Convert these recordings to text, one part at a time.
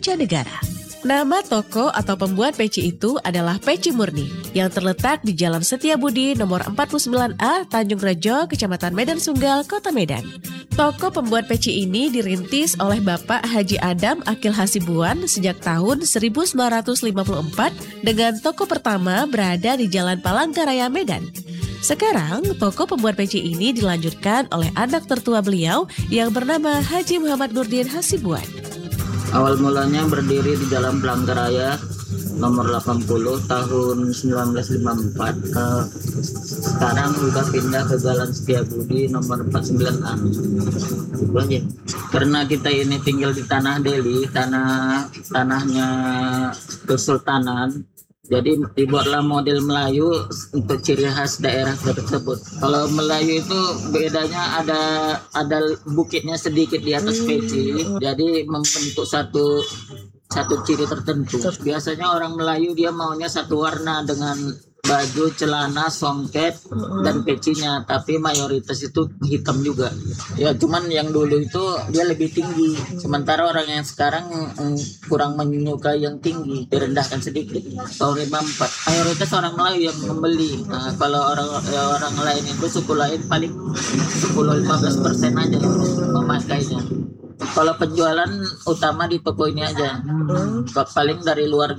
mancanegara. Nama toko atau pembuat peci itu adalah Peci Murni yang terletak di Jalan Setiabudi nomor 49A Tanjung Rejo, Kecamatan Medan Sunggal, Kota Medan. Toko pembuat peci ini dirintis oleh Bapak Haji Adam Akil Hasibuan sejak tahun 1954 dengan toko pertama berada di Jalan Palangkaraya, Medan. Sekarang, toko pembuat peci ini dilanjutkan oleh anak tertua beliau yang bernama Haji Muhammad Nurdin Hasibuan. Awal mulanya berdiri di Jalan Palangkaraya nomor 80 tahun 1954. Sekarang sudah pindah ke Jalan Setiabudi nomor 49A. Itu aja. Karena kita ini tinggal di Tanah Deli, tanahnya Kesultanan. Jadi dibuatlah model Melayu untuk ciri khas daerah tersebut. Kalau Melayu itu bedanya ada bukitnya sedikit di atas peci, jadi membentuk satu ciri tertentu. Biasanya orang Melayu dia maunya satu warna dengan baju, celana, songket, dan pecinya, tapi mayoritas itu hitam juga. Ya cuman yang dulu itu dia lebih tinggi, sementara orang yang sekarang kurang menyukai yang tinggi, direndahkan sedikit. Tahun 54 mayoritas orang Melayu yang membeli. Nah, kalau orang lain itu suku lain paling 10-15% aja memakainya. Kalau penjualan utama di toko ini aja. Paling dari luar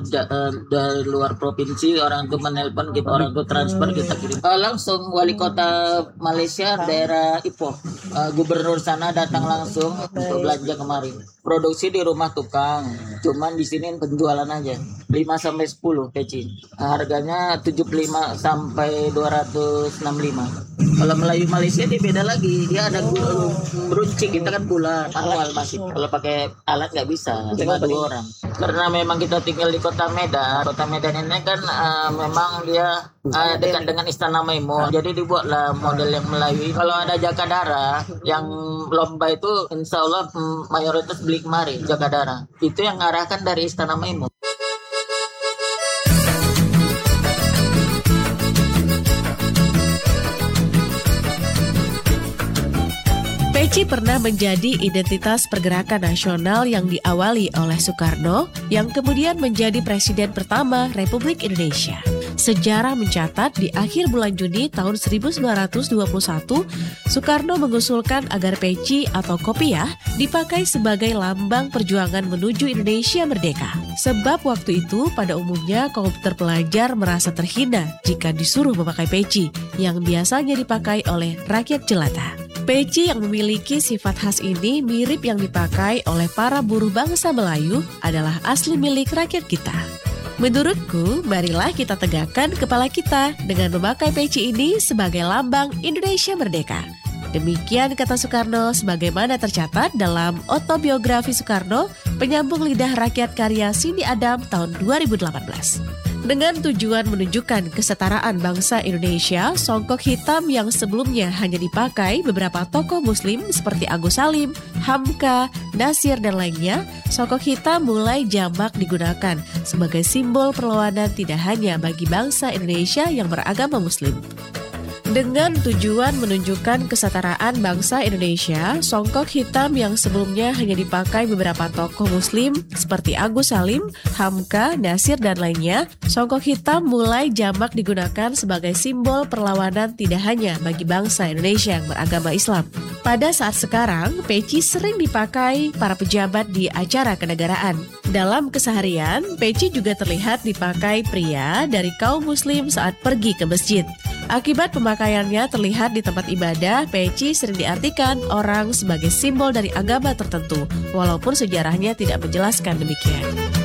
provinsi orang tuh menelpon kita, orang tuh transfer kita kirim. Langsung wali kota Malaysia daerah Ipoh, gubernur sana datang langsung untuk belanja kemarin. Produksi di rumah tukang, cuman di sini penjualan aja 5-10 peci. Harganya 75 sampai 265. Kalau Melayu Malaysia dia beda lagi, dia ada beruncing, kita kan gula manual masih. Kalau pakai alat nggak bisa, cuma 2 orang. Karena memang kita tinggal di Kota Medan. Kota Medan ini kan memang dia dekat dengan Istana Maimun. Jadi dibuatlah model yang Melayu. Kalau ada Jakadara yang lomba itu, insya Allah mayoritas beli kemari Jakadara. Itu yang arahkan dari Istana Maimun. Peci pernah menjadi identitas pergerakan nasional yang diawali oleh Soekarno yang kemudian menjadi presiden pertama Republik Indonesia. Sejarah mencatat di akhir bulan Juni tahun 1921, Soekarno mengusulkan agar peci atau kopiah dipakai sebagai lambang perjuangan menuju Indonesia merdeka. Sebab waktu itu pada umumnya kaum terpelajar merasa terhina jika disuruh memakai peci yang biasanya dipakai oleh rakyat jelata. Peci yang memiliki sifat khas ini mirip yang dipakai oleh para buruh bangsa Melayu adalah asli milik rakyat kita. Menurutku, marilah kita tegakkan kepala kita dengan memakai peci ini sebagai lambang Indonesia merdeka. Demikian kata Soekarno sebagaimana tercatat dalam Autobiografi Soekarno, Penyambung Lidah Rakyat karya Cindy Adam tahun 2018. Dengan tujuan menunjukkan kesetaraan bangsa Indonesia, songkok hitam yang sebelumnya hanya dipakai beberapa tokoh muslim seperti Agus Salim, Hamka, Nasir, dan lainnya, songkok hitam mulai jamak digunakan sebagai simbol perlawanan tidak hanya bagi bangsa Indonesia yang beragama muslim. Dengan tujuan menunjukkan kesetaraan bangsa Indonesia, songkok hitam yang sebelumnya hanya dipakai beberapa tokoh muslim seperti Agus Salim, Hamka, Nasir, dan lainnya, songkok hitam mulai jamak digunakan sebagai simbol perlawanan tidak hanya bagi bangsa Indonesia yang beragama Islam. Pada saat sekarang, peci sering dipakai para pejabat di acara kenegaraan. Dalam keseharian, peci juga terlihat dipakai pria dari kaum muslim saat pergi ke masjid. Akibat pemakaiannya terlihat di tempat ibadah, peci sering diartikan orang sebagai simbol dari agama tertentu, walaupun sejarahnya tidak menjelaskan demikian.